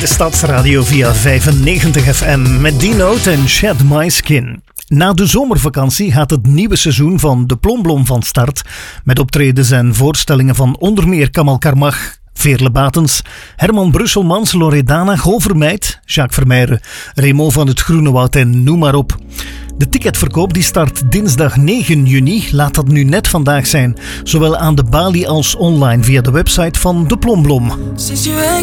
de Stadsradio via 95 FM met D-Note en Shed My Skin. Na de zomervakantie gaat het nieuwe seizoen van De Plomblom van start met optredens en voorstellingen van onder meer Kamal Karmach, Veerle Batens, Herman Brusselmans, Loredana, Govermeid, Jacques Vermeijren, Raymond van het Groenewoud en noem maar op. De ticketverkoop die start dinsdag 9 juni, laat dat nu net vandaag zijn. Zowel aan de balie als online via de website van De Plomblom. Since you ain't